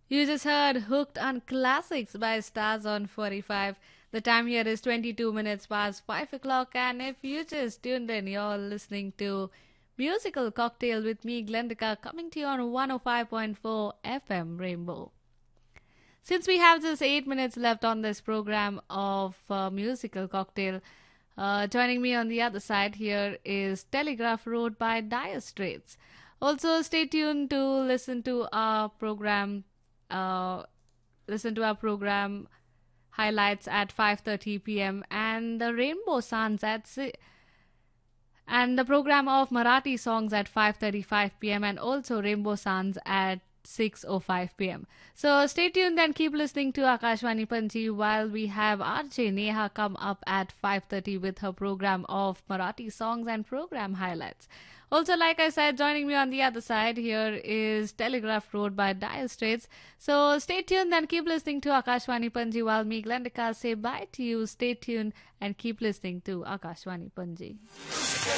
You just heard Hooked on Classics by Stars on 45. The time here is 22 minutes past 5 o'clock, and if you just tuned in, you're listening to Musical Cocktail with me, Glendika, coming to you on 105.4 FM Rainbow. Since we have just 8 minutes left on this program of Musical Cocktail, joining me on the other side here is Telegraph Road by Dire Straits. Also, stay tuned to uh, listen to our program highlights at 5:30 p.m. and the Rainbow Suns and the program of Marathi songs at 5:35 p.m. and also Rainbow Suns at 6:05 p.m. So stay tuned and keep listening to Akashwani Panji while we have RJ Neha come up at 5:30 with her program of Marathi songs and program highlights. Also, like I said, joining me on the other side here is Telegraph Road by Dire Straits. So stay tuned and keep listening to Akashwani Panji while me, Glendika, say bye to you. Stay tuned and keep listening to Akashwani Panji.